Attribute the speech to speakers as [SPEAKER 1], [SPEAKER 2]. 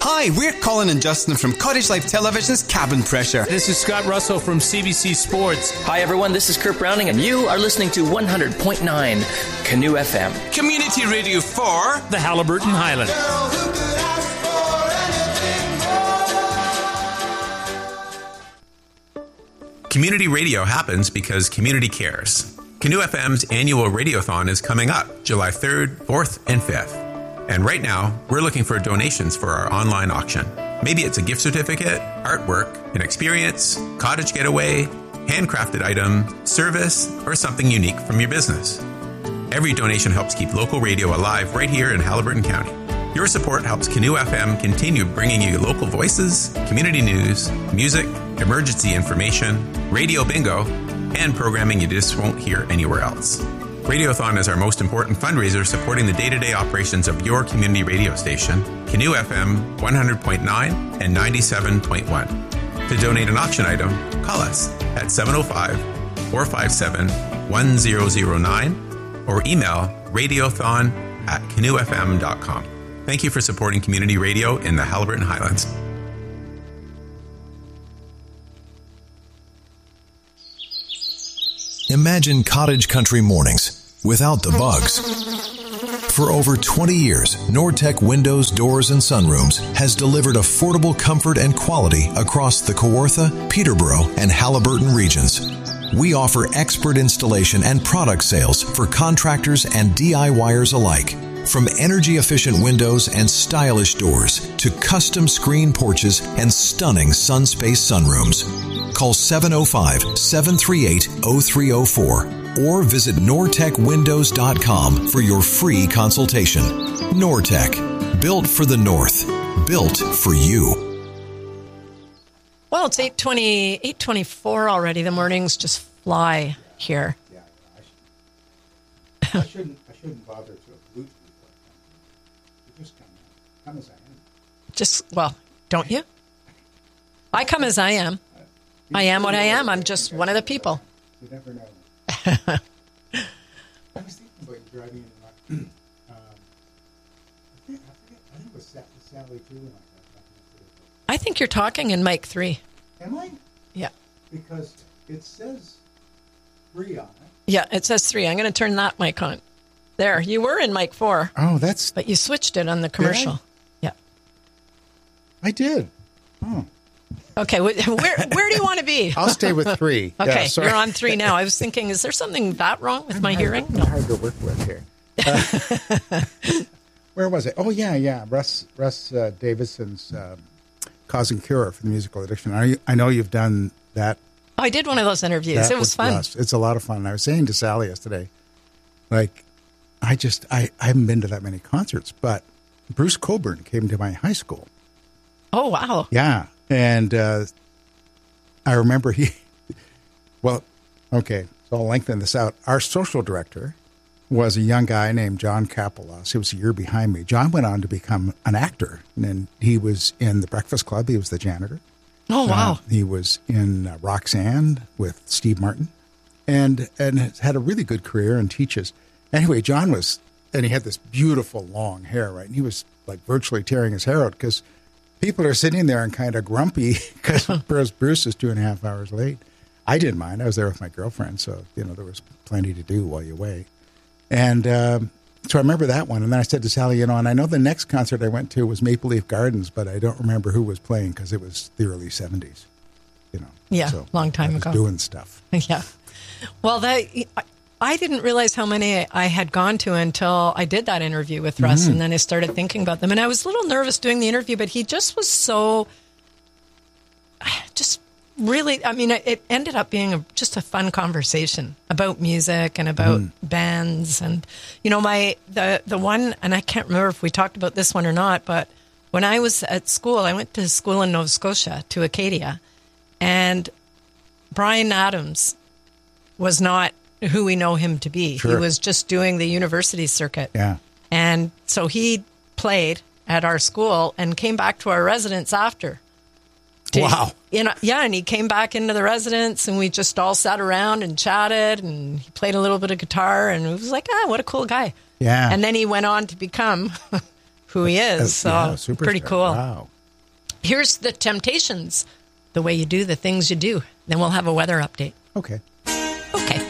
[SPEAKER 1] Hi, we're Colin and Justin from Cottage Life Television's Cabin Pressure.
[SPEAKER 2] This is Scott Russell from CBC Sports.
[SPEAKER 3] Hi, everyone. This is Kurt Browning, and you are listening to 100.9 Canoe FM.
[SPEAKER 1] Community radio for
[SPEAKER 2] the Haliburton Highlands.
[SPEAKER 4] Community radio happens because community cares. Canoe FM's annual radiothon is coming up July 3rd, 4th, and 5th. And right now, we're looking for donations for our online auction. Maybe it's a gift certificate, artwork, an experience, cottage getaway, handcrafted item, service, or something unique from your business. Every donation helps keep local radio alive right here in Haliburton County. Your support helps Canoe FM continue bringing you local voices, community news, music, emergency information, radio bingo, and programming you just won't hear anywhere else. Radiothon is our most important fundraiser supporting the day-to-day operations of your community radio station, Canoe FM 100.9 and 97.1. To donate an auction item, call us at 705-457-1009 or email radiothon@canoefm.com. Thank you for supporting community radio in the Haliburton Highlands.
[SPEAKER 5] Imagine cottage country mornings without the bugs. For over 20 years, Nortec Windows, Doors, and Sunrooms has delivered affordable comfort and quality across the Kawartha, Peterborough, and Haliburton regions. We offer expert installation and product sales for contractors and DIYers alike. From energy-efficient windows and stylish doors to custom screen porches and stunning SunSpace sunrooms. Call 705-738-0304 or visit nortecwindows.com for your free consultation. Nortec, built for the North, built for you.
[SPEAKER 6] Well, it's 8:24 already. The mornings just fly here.
[SPEAKER 7] Yeah, I shouldn't bother to allude to you. Just come as I am.
[SPEAKER 6] Don't you? I come as I am. I am what I am. I'm just one of the people.
[SPEAKER 7] You never know. I was thinking about you driving in. I think it was Sally too.
[SPEAKER 6] I think you're talking in mic 3.
[SPEAKER 7] Am I?
[SPEAKER 6] Yeah.
[SPEAKER 7] Because it says 3 on it.
[SPEAKER 6] Yeah, it says 3. I'm going to turn that mic on. There, you were in mic 4.
[SPEAKER 7] Oh, that's...
[SPEAKER 6] But you switched it on the commercial. Yeah.
[SPEAKER 7] I did. Oh.
[SPEAKER 6] Okay, where do you want to be?
[SPEAKER 7] I'll stay with 3.
[SPEAKER 6] Okay,
[SPEAKER 7] yeah,
[SPEAKER 6] you're on 3 now. I was thinking, is there something that wrong with my hearing?
[SPEAKER 7] No. Hard to work with here. Where was it? Oh, yeah. Russ Davidson's Cause and Cure for the Musical Addiction. I know you've done that.
[SPEAKER 6] Oh, I did one of those interviews. It was fun.
[SPEAKER 7] Russ. It's a lot of fun. I was saying to Sally yesterday, like, I haven't been to that many concerts, but Bruce Coburn came to my high school.
[SPEAKER 6] Oh, wow.
[SPEAKER 7] Yeah. And I remember so I'll lengthen this out. Our social director was a young guy named John Kapelos. He was a year behind me. John went on to become an actor, and he was in The Breakfast Club. He was the janitor.
[SPEAKER 6] Oh, wow.
[SPEAKER 7] He was in Roxanne with Steve Martin and had a really good career and teaches. Anyway, John and he had this beautiful long hair, right? And he was like virtually tearing his hair out because people are sitting there and kind of grumpy because Bruce is 2.5 hours late. I didn't mind. I was there with my girlfriend, so, there was plenty to do while you wait. And so I remember that one. And then I said to Sally, and I know the next concert I went to was Maple Leaf Gardens, but I don't remember who was playing because it was the early 70s,
[SPEAKER 6] Yeah,
[SPEAKER 7] so
[SPEAKER 6] long time ago.
[SPEAKER 7] Doing stuff.
[SPEAKER 6] Yeah. Well, I didn't realize how many I had gone to until I did that interview with Russ, and then I started thinking about them. And I was a little nervous doing the interview, but he just was so, really, it ended up being just a fun conversation about music and about bands. And, the one, and I can't remember if we talked about this one or not, but when I was at school, I went to school in Nova Scotia, to Acadia, and Bryan Adams was not who we know him to be. Sure. He was just doing the university circuit.
[SPEAKER 7] Yeah.
[SPEAKER 6] And so he played at our school and came back to our residence after.
[SPEAKER 7] Wow.
[SPEAKER 6] And he came back into the residence and we just all sat around and chatted and he played a little bit of guitar and it was like, what a cool guy.
[SPEAKER 7] Yeah.
[SPEAKER 6] And then he went on to become who he is. So
[SPEAKER 7] superstar.
[SPEAKER 6] pretty cool.
[SPEAKER 7] Wow.
[SPEAKER 6] Here's the Temptations, The Way You Do the Things You Do. Then we'll have a weather update.
[SPEAKER 7] Okay.
[SPEAKER 6] Okay.